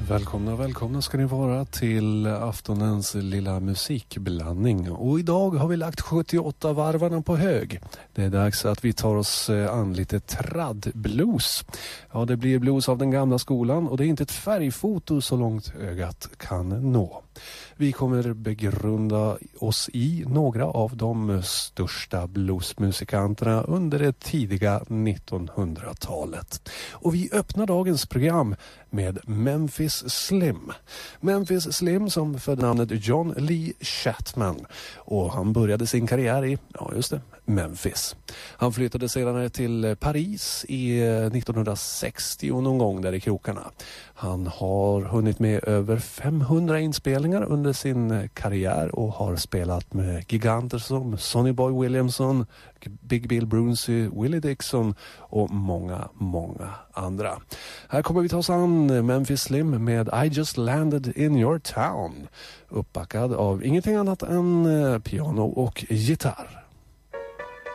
Välkomna ska ni vara till aftonens lilla musikblandning. Och idag har vi lagt 78 varvarna på hög. Det är dags att vi tar oss an lite traddblues. Ja, det blir blues av den gamla skolan och det är inte ett färgfoto så långt ögat kan nå. Vi kommer begrunda oss i några av de största bluesmusikanterna under det tidiga 1900-talet. Och vi öppnar dagens program med Memphis Slim. Memphis Slim som födde namnet John Lee Chapman och han började sin karriär i, Memphis. Han flyttade sedan till Paris i 1960 och någon gång där i krokarna. Han har hunnit med över 500 inspelningar under sin karriär och har spelat med giganter som Sonny Boy Williamson, Big Bill Brunsey, Willie Dixon och många andra. Här kommer vi ta oss an Memphis Slim med I Just Landed in Your Town, uppbackad av ingenting annat än piano och gitarr.